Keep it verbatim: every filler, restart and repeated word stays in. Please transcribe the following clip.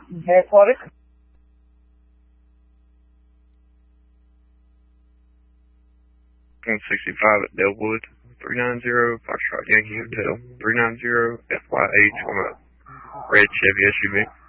Aquatic. one sixty-five at Delwood. three nine zero, Foxtrot Yankee Hotel. three nine zero F Y H on a red Chevy S U V.